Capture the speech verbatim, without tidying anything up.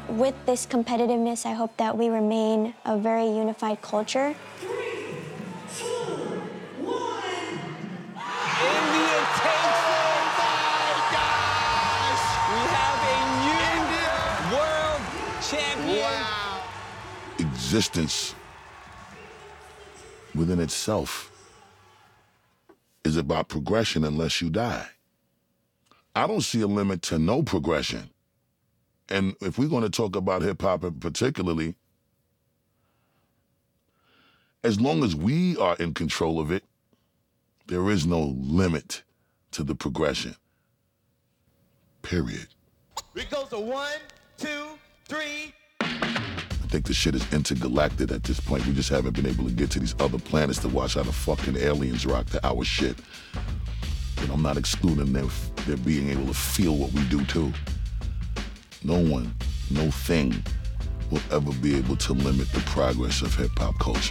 With this competitiveness, I hope that we remain a very unified culture. Three, two, one. India takes it! Oh my gosh! We have a new India. World champion. Wow. Existence within itself is about progression unless you die. I don't see a limit to no progression. And if we're going to talk about hip-hop particularly, as long as we are in control of it, there is no limit to the progression. Period. It goes to one, two, three. I think the shit is intergalactic at this point. We just haven't been able to get to these other planets to watch how the fucking aliens rock to our shit. And I'm not excluding their, their being able to feel what we do too. No one, no thing will ever be able to limit the progress of hip-hop culture.